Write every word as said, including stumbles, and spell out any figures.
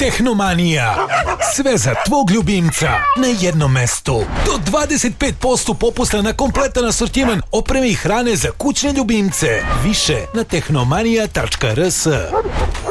Tehnomanija. Sve za tvog ljubimca na jednom mestu. Do dvadeset pet posto popusta na kompletan asortiman opreme i hrane za kućne ljubimce. Više na tehnomanija tačka r s.